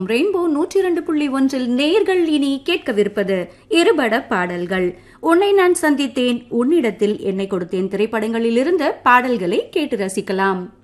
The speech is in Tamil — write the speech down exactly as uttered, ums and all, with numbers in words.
ரெயின்போ நூற்றி இரண்டு புள்ளி ஒன்றில் நேர்கள் இனி கேட்கவிருப்பது இருபட பாடல்கள். உன்னை நான் சந்தித்தேன், உன்னிடத்தில் என்னை கொடுத்தேன் திரைப்படங்களில் இருந்த பாடல்களை கேட்டு ரசிக்கலாம்.